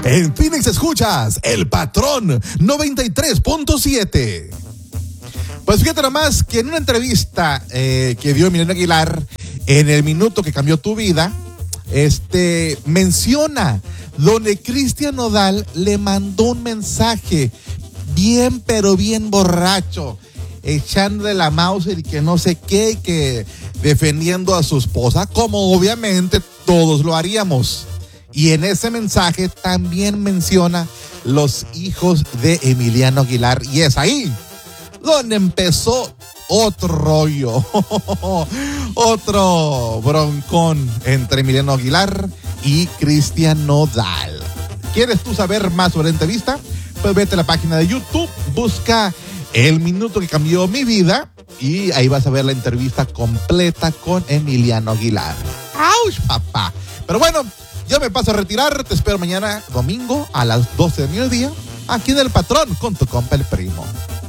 En Phoenix escuchas El Patrón 93.7. Pues fíjate nomás que en una entrevista que dio Emiliano Aguilar en El Minuto que Cambió Tu Vida, menciona donde Cristian Nodal le mandó un mensaje bien, pero bien borracho, echándole la mouse y que no sé qué, que defendiendo a su esposa, como obviamente todos lo haríamos. Y en ese mensaje también menciona los hijos de Emiliano Aguilar, y es ahí donde empezó otro rollo, otro broncón entre Emiliano Aguilar y Cristian Nodal. ¿Quieres tú saber más sobre la entrevista? Pues vete a la página de YouTube, busca El Minuto que Cambió Mi Vida y ahí vas a ver la entrevista completa con Emiliano Aguilar. ¡Auch, papá! Pero bueno, yo me paso a retirar. Te espero mañana domingo a las 12 del mediodía aquí en El Patrón con tu compa el Primo.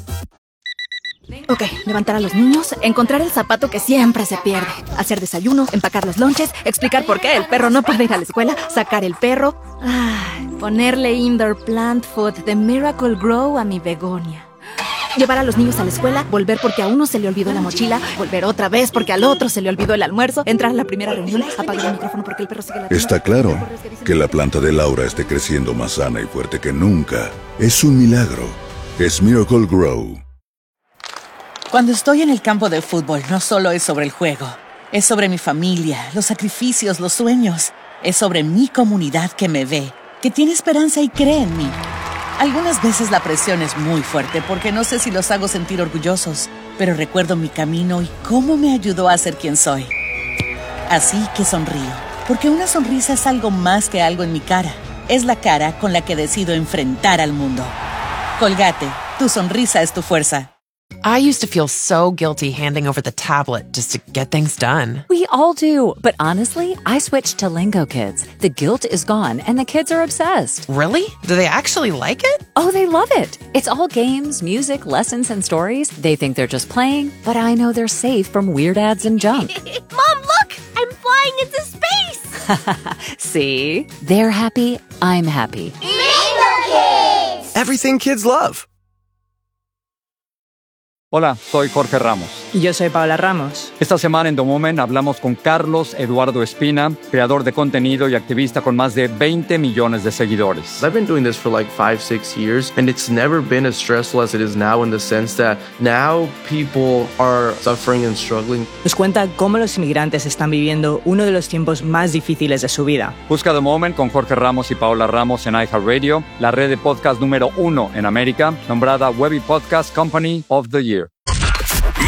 Ok, levantar a los niños, encontrar el zapato que siempre se pierde, hacer desayuno, empacar los lonches, explicar por qué el perro no puede ir a la escuela, sacar el perro, ponerle indoor plant food de Miracle Grow a mi begonia. Llevar a los niños a la escuela, volver porque a uno se le olvidó la mochila, volver otra vez porque al otro se le olvidó el almuerzo, entrar a la primera reunión, apagar el micrófono porque el perro sigue ladrando. Está claro que la planta de Laura esté creciendo más sana y fuerte que nunca. Es un milagro. Es Miracle Grow. Cuando estoy en el campo de fútbol, no solo es sobre el juego. Es sobre mi familia, los sacrificios, los sueños. Es sobre mi comunidad que me ve, que tiene esperanza y cree en mí. Algunas veces la presión es muy fuerte porque no sé si los hago sentir orgullosos, pero recuerdo mi camino y cómo me ayudó a ser quien soy. Así que sonrío, porque una sonrisa es algo más que algo en mi cara. Es la cara con la que decido enfrentar al mundo. Colgate, tu sonrisa es tu fuerza. I used to feel so guilty handing over the tablet just to get things done. We all do, but honestly, I switched to Lingo Kids. The guilt is gone and the kids are obsessed. Really? Do they actually like it? Oh, they love it. It's all games, music, lessons, and stories. They think they're just playing, but I know they're safe from weird ads and junk. Mom, look! I'm flying into space! See? They're happy, I'm happy. Lingo Kids! Everything kids love. Hola, soy Jorge Ramos. Y yo soy Paola Ramos. Esta semana en The Moment hablamos con Carlos Eduardo Espina, creador de contenido y activista con más de 20 millones de seguidores. I've been doing this for like 5-6 years, and it's never been as stressful as it is now in the sense that now people are suffering and struggling. Nos cuenta cómo los inmigrantes están viviendo uno de los tiempos más difíciles de su vida. Busca The Moment con Jorge Ramos y Paola Ramos en iHeartRadio, la red de podcast número 1 en América, nombrada Webby Podcast Company of the Year.